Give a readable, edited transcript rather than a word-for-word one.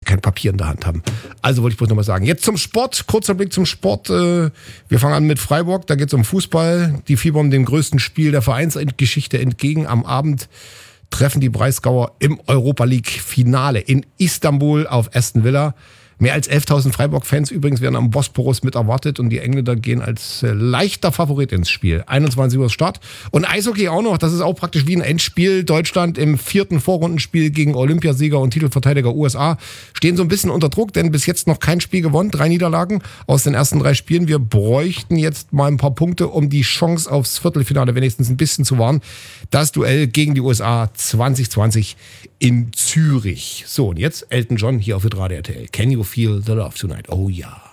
kein Papier in der Hand haben. Also wollte ich bloß nochmal sagen. Jetzt zum Sport, kurzer Blick zum Sport. Wir fangen an mit Freiburg, da geht es um Fußball. Die fiebern dem größten Spiel der Vereinsgeschichte entgegen. Am Abend treffen die Breisgauer im Europa League Finale in Istanbul auf Aston Villa. Mehr als 11.000 Freiburg-Fans übrigens werden am Bosporus mit erwartet und die Engländer gehen als leichter Favorit ins Spiel. 21 Uhr Start. Und Eishockey auch noch, das ist auch praktisch wie ein Endspiel. Deutschland im 4. Vorrundenspiel gegen Olympiasieger und Titelverteidiger USA stehen so ein bisschen unter Druck, denn bis jetzt noch kein Spiel gewonnen, 3 Niederlagen aus den ersten 3 Spielen. Wir bräuchten jetzt mal ein paar Punkte, um die Chance aufs Viertelfinale wenigstens ein bisschen zu wahren. Das Duell gegen die USA 2020 in Zürich. So, und jetzt Elton John hier auf Hitradio RTL. Can you feel the love tonight? Oh ja.